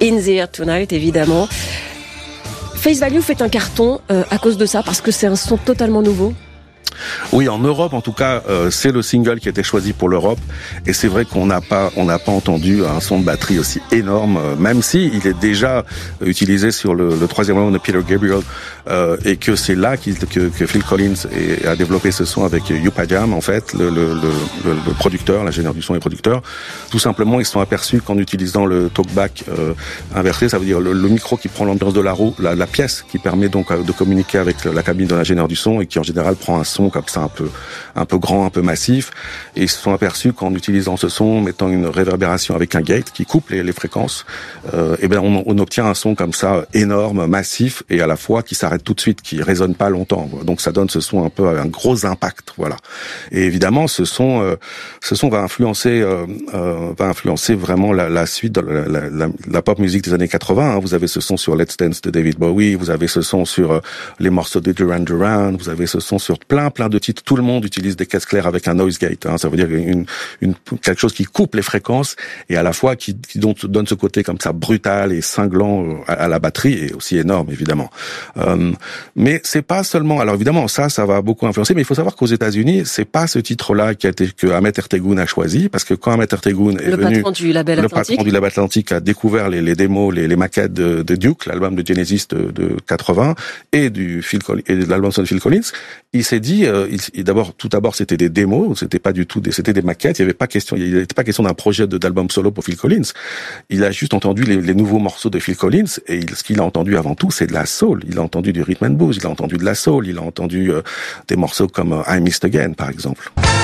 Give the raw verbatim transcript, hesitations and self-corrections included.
In the Air Tonight, évidemment. Face Value fait un carton euh, à cause de ça, parce que c'est un son totalement nouveau. Oui, en Europe, en tout cas, euh, c'est le single qui a été choisi pour l'Europe, et c'est vrai qu'on n'a pas, on n'a pas entendu un son de batterie aussi énorme, euh, même si il est déjà utilisé sur le, le troisième album de Peter Gabriel, euh, et que c'est là qu'il, que, que Phil Collins est, a développé ce son avec Yupa Jam, en fait, le, le, le, le producteur, l'ingénieur du son et producteur. Tout simplement, ils se sont aperçus qu'en utilisant le talkback euh, inversé, ça veut dire le, le micro qui prend l'ambiance de la roue, la, la pièce qui permet donc de communiquer avec la cabine de l'ingénieur du son et qui en général prend un son comme ça un peu un peu grand, un peu massif, et ils se sont aperçus qu'en utilisant ce son, mettant une réverbération avec un gate qui coupe les, les fréquences, euh, et ben on, on obtient un son comme ça énorme, massif, et à la fois qui s'arrête tout de suite, qui résonne pas longtemps. Donc ça donne ce son un peu un gros impact, voilà. Et évidemment, ce son euh, ce son va influencer euh, euh, va influencer vraiment la, la suite de la, la, la, la pop musique des années quatre-vingts. Hein. Vous avez ce son sur Let's Dance de David Bowie, vous avez ce son sur euh, les morceaux de Duran Duran, vous avez ce son sur plein plein de titres. Tout le monde utilise des caisses claires avec un noise gate. Hein. Ça veut dire une, une quelque chose qui coupe les fréquences et à la fois qui, qui donne ce côté comme ça brutal et cinglant à, à la batterie, et aussi énorme évidemment. Euh, mais c'est pas seulement. Alors évidemment ça, ça va beaucoup influencer. Mais il faut savoir qu'aux États-Unis, c'est pas ce titre-là qui a été que Ahmet Ertegun a choisi, parce que quand Ahmet Ertegun est le venu, patron du label le Atlantique, patron du label Atlantique a découvert les, les démos, les, les maquettes de, de Duke, l'album de Genesis de, de quatre-vingts, et du Phil Collins, et de l'album de Phil Collins. Il s'est dit, euh, il, il, d'abord, tout d'abord, c'était des démos, c'était pas du tout des, c'était des maquettes. Il y avait pas question, il n'était pas question d'un projet de, d'album solo pour Phil Collins. Il a juste entendu les, les nouveaux morceaux de Phil Collins, et il, ce qu'il a entendu avant tout, c'est de la soul. Il a entendu du rhythm and blues, il a entendu de la soul, il a entendu euh, des morceaux comme euh, I Missed Again, par exemple.